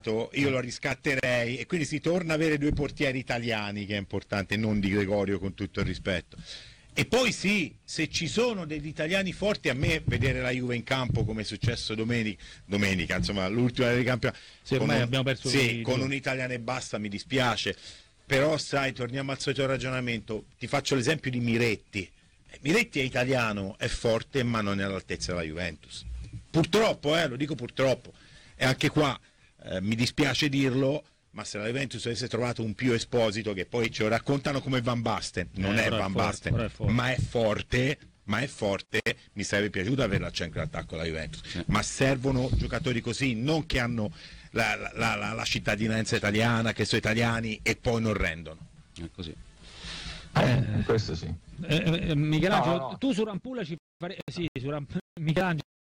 io lo riscatterei, e quindi si torna a avere due portieri italiani, che è importante, non Di Gregorio, con tutto il rispetto. E poi sì, se ci sono degli italiani forti, a me vedere la Juve in campo come è successo domenica, insomma l'ultima del campionato, sì, ormai abbiamo perso con un italiano e basta, mi dispiace, però sai, torniamo al solito ragionamento, ti faccio l'esempio di Miretti. Miretti è italiano, è forte, ma non è all'altezza della Juventus, purtroppo, lo dico purtroppo, e anche qua mi dispiace dirlo, ma se la Juventus avesse trovato un Pio Esposito, che poi ce lo raccontano come Van Basten, non è Van Basten, ma è forte, mi sarebbe piaciuto averla al centro d'attacco la Juventus, ma servono giocatori così, non che hanno la cittadinanza italiana, che sono italiani e poi non rendono. È così. Questo sì. Michelangelo, tu su Rampulla ci farei... Michelangelo,